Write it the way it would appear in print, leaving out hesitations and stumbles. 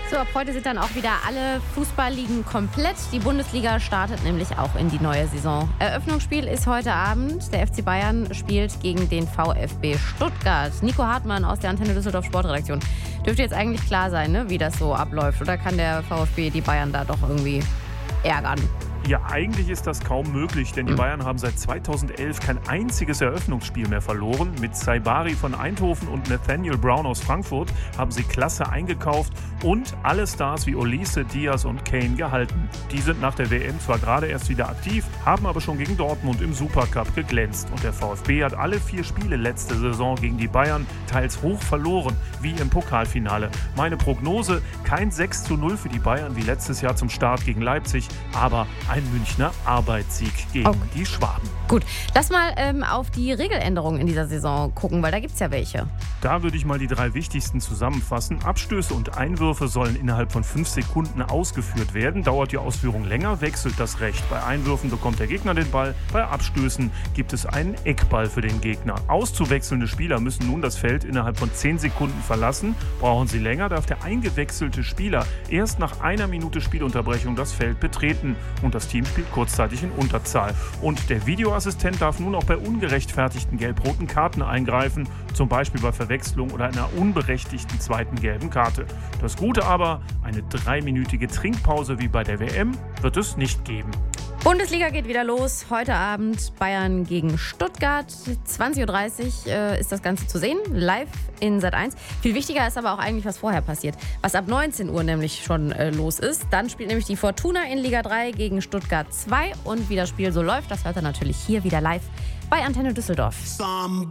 So, ab heute sind dann auch wieder alle Fußballligen komplett. Die Bundesliga startet nämlich auch in die neue Saison. Eröffnungsspiel ist heute Abend. Der FC Bayern spielt gegen den VfB Stuttgart. Nico Hartmann aus der Antenne Düsseldorf Sportredaktion. Dürfte jetzt eigentlich klar sein, ne, wie das so abläuft? Oder kann der VfB die Bayern da doch irgendwie ärgern? Ja, eigentlich ist das kaum möglich, denn die Bayern haben seit 2011 kein einziges Eröffnungsspiel mehr verloren. Mit Saibari von Eindhoven und Nathaniel Brown aus Frankfurt haben sie klasse eingekauft und alle Stars wie Olise, Diaz und Kane gehalten. Die sind nach der WM zwar gerade erst wieder aktiv, haben aber schon gegen Dortmund im Supercup geglänzt. Und der VfB hat alle 4 Spiele letzte Saison gegen die Bayern teils hoch verloren, wie im Pokalfinale. Meine Prognose, kein 6:0 für die Bayern wie letztes Jahr zum Start gegen Leipzig, aber ein Münchner Arbeitssieg gegen die Schwaben. Gut, lass mal auf die Regeländerungen in dieser Saison gucken, weil da gibt es ja welche. Da würde ich mal die 3 wichtigsten zusammenfassen. Abstöße und Einwürfe sollen innerhalb von 5 Sekunden ausgeführt werden. Dauert die Ausführung länger, wechselt das Recht. Bei Einwürfen bekommt der Gegner den Ball. Bei Abstößen gibt es einen Eckball für den Gegner. Auszuwechselnde Spieler müssen nun das Feld innerhalb von 10 Sekunden verlassen. Brauchen sie länger, darf der eingewechselte Spieler erst nach 1 Minute Spielunterbrechung das Feld betreten. Und das Team spielt kurzzeitig in Unterzahl. Und der Videoassistent darf nun auch bei ungerechtfertigten gelb-roten Karten eingreifen, zum Beispiel bei Verwechslung oder einer unberechtigten zweiten gelben Karte. Das Gute aber, eine 3-minütige Trinkpause wie bei der WM wird es nicht geben. Bundesliga geht wieder los. Heute Abend Bayern gegen Stuttgart. 20.30 Uhr ist das Ganze zu sehen, live in Sat.1. Viel wichtiger ist aber auch eigentlich, was vorher passiert. Was ab 19 Uhr nämlich schon los ist. Dann spielt nämlich die Fortuna in Liga 3 gegen Stuttgart 2. Und wie das Spiel so läuft, das hört ihr natürlich hier wieder live bei Antenne Düsseldorf.